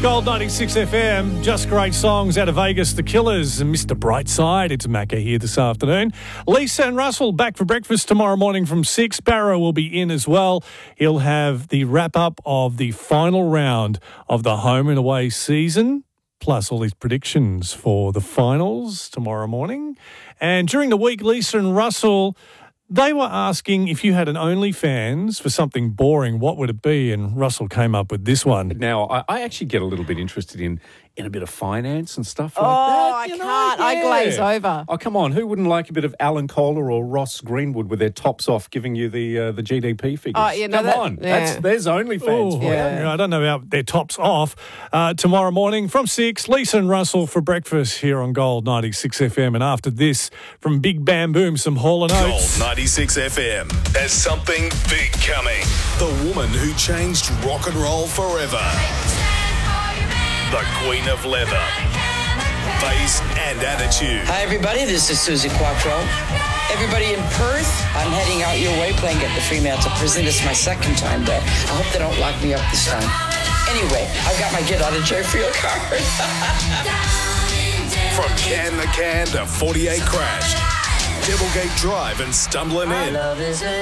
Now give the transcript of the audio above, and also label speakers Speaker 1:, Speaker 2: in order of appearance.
Speaker 1: Gold 96 FM, just great songs out of Vegas, The Killers and Mr. Brightside. It's Macca here this afternoon. Lisa and Russell back for breakfast tomorrow morning from 6. Barrow will be in as well. He'll have the wrap-up of the final round of the home and away season, plus all his predictions for the finals tomorrow morning. And during the week, Lisa and Russell, they were asking if you had an OnlyFans for something boring, what would it be? And Russell came up with this one.
Speaker 2: Now, I actually get a little bit interested in a bit of finance and stuff like that.
Speaker 3: I can't. I glaze over.
Speaker 2: Oh, come on. Who wouldn't like a bit of Alan Kohler or Ross Greenwood with their tops off giving you the GDP figures?
Speaker 3: Oh, yeah, no,
Speaker 2: come on.
Speaker 3: Yeah.
Speaker 2: There's OnlyFans for you.
Speaker 1: I don't know about their tops off. Tomorrow morning from 6, Lisa and Russell for breakfast here on Gold 96 FM. And after this, from Big Bam Boom, some Hall & Oates.
Speaker 4: Gold 96 FM. There's something big coming. The woman who changed rock and roll forever. The Queen of Leather. Face and attitude.
Speaker 5: Hi, everybody. This is Susie Quattro. Everybody in Perth, I'm heading out your way playing at the Fremantle Prison. This is my second time there. I hope they don't lock me up this time. Anyway, I've got my get out of jail free card.
Speaker 4: From Can the Can to 48 Crash. Devilgate Drive and Stumbling In.